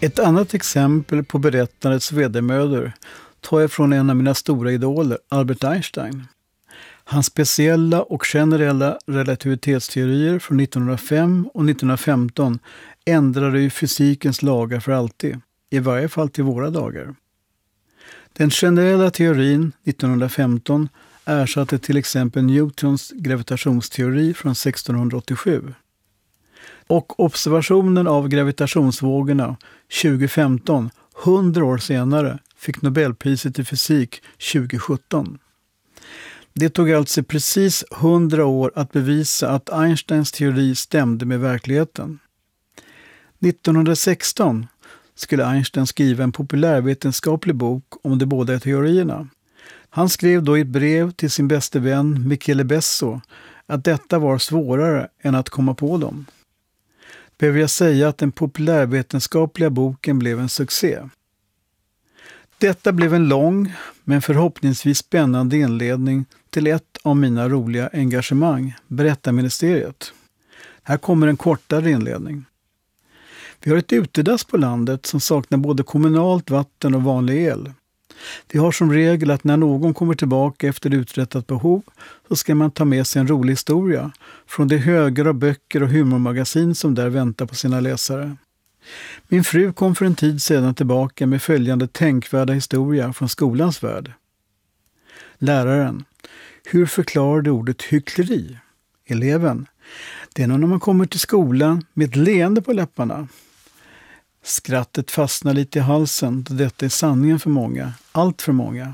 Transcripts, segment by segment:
Ett annat exempel på berättandets vedermödor tar jag från en av mina stora idoler, Albert Einstein. Hans speciella och generella relativitetsteorier från 1905 och 1915 ändrade ju fysikens lagar för alltid, i varje fall till våra dagar. Den generella teorin 1915 ersatte till exempel Newtons gravitationsteori från 1687. Och observationen av gravitationsvågorna 2015, 100 år senare, fick Nobelpriset i fysik 2017. Det tog alltså precis 100 år att bevisa att Einsteins teori stämde med verkligheten. 1916 skulle Einstein skriva en populärvetenskaplig bok om de båda teorierna. Han skrev då i ett brev till sin bäste vän Michele Besso att detta var svårare än att komma på dem. Behöver jag säga att den populärvetenskapliga boken blev en succé. Detta blev en lång, men förhoppningsvis spännande inledning till ett av mina roliga engagemang, Berättarministeriet. Här kommer en kortare inledning. Vi har ett utedass på landet som saknar både kommunalt vatten och vanlig el. Vi har som regel att när någon kommer tillbaka efter uträttat behov så ska man ta med sig en rolig historia från de högar av böcker och humormagasin som där väntar på sina läsare. Min fru kom för en tid sedan tillbaka med följande tänkvärda historia från skolans värld. Läraren: hur förklarar du ordet hyckleri? Eleven: det är nog när man kommer till skolan med ett leende på läpparna. Skrattet fastnar lite i halsen då detta är sanningen för många, allt för många.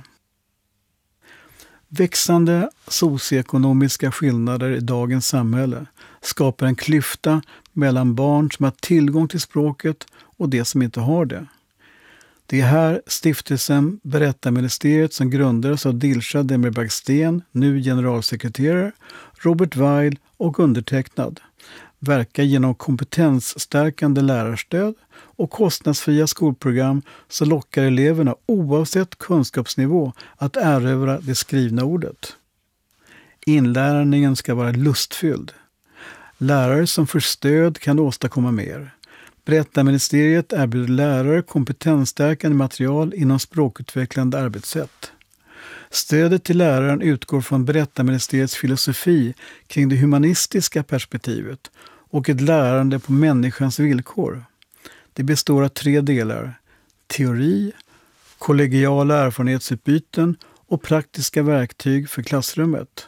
Växande socioekonomiska skillnader i dagens samhälle skapar en klyfta mellan barn som har tillgång till språket och de som inte har det. Det är här stiftelsen Berättarministeriet, som grundades av Dilshad Demirbag-Sten, nu generalsekreterare, Robert Weil och undertecknad, verkar genom kompetensstärkande lärarstöd och kostnadsfria skolprogram så lockar eleverna oavsett kunskapsnivå att erövra det skrivna ordet. Inlärningen ska vara lustfylld. Lärare som får stöd kan åstadkomma mer. Berättarministeriet erbjuder lärare kompetensstärkande material inom språkutvecklande arbetssätt. Stödet till läraren utgår från Berättarministeriets filosofi kring det humanistiska perspektivet och ett lärande på människans villkor. Det består av 3 delar: teori, kollegiala erfarenhetsutbyten och praktiska verktyg för klassrummet.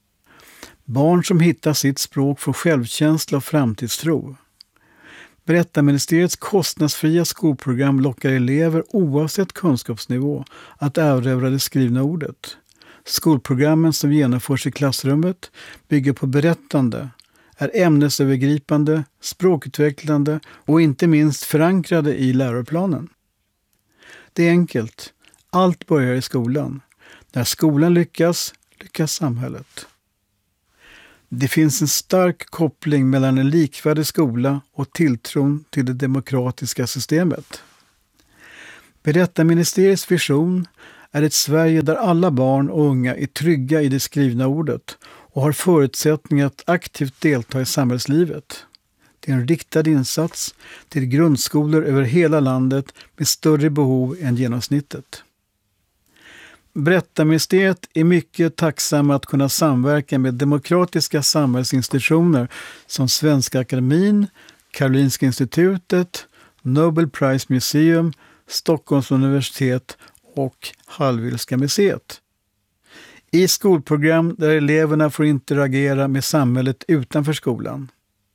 Barn som hittar sitt språk får självkänsla och framtidstro. Berättarministeriets kostnadsfria skolprogram lockar elever oavsett kunskapsnivå att erövra det skrivna ordet. Skolprogrammen som genomförs i klassrummet bygger på berättande, är ämnesövergripande, språkutvecklande och inte minst förankrade i läroplanen. Det är enkelt. Allt börjar i skolan. När skolan lyckas, lyckas samhället. Det finns en stark koppling mellan en likvärdig skola och tilltron till det demokratiska systemet. Berättarministeriets vision är ett Sverige där alla barn och unga är trygga i det skrivna ordet och har förutsättningar att aktivt delta i samhällslivet. Det är en riktad insats till grundskolor över hela landet med större behov än genomsnittet. Berättarministeriet är mycket tacksamma att kunna samverka med demokratiska samhällsinstitutioner som Svenska Akademin, Karolinska institutet, Nobel Prize Museum, Stockholms universitet och Hallwylska museet. I skolprogram där eleverna får interagera med samhället utanför skolan.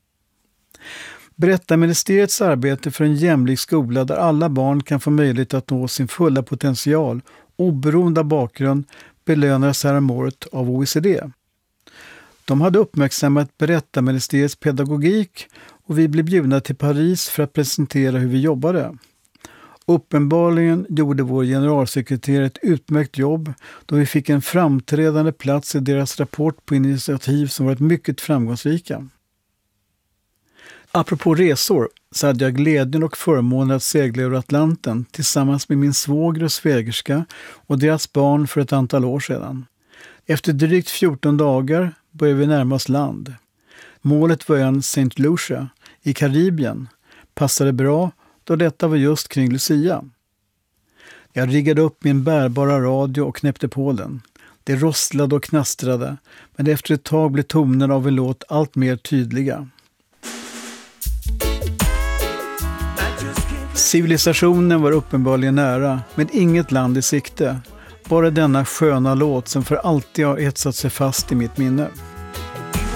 Berättarministeriets arbete för en jämlik skola där alla barn kan få möjlighet att nå sin fulla potential oberoende av bakgrund belönades häromåret av OECD. De hade uppmärksammat Berättarministeriets pedagogik och vi blev bjudna till Paris för att presentera hur vi jobbade. Uppenbarligen gjorde vår generalsekreterare ett utmärkt jobb då vi fick en framträdande plats i deras rapport på initiativ som varit mycket framgångsrika. Apropå resor så hade jag glädjen och förmånen att segla över Atlanten tillsammans med min svåger och svägerska och deras barn för ett antal år sedan. Efter drygt 14 dagar började vi närma oss land. Målet var ön St. Lucia i Karibien, passade bra då detta var just kring Lucia. Jag riggade upp min bärbara radio och knäppte på den. Det rosslade och knastrade, men efter ett tag blev tonerna av en låt allt mer tydliga. Civilisationen var uppenbarligen nära, med inget land i sikte. Bara denna sköna låt som för alltid har etsat sig fast i mitt minne.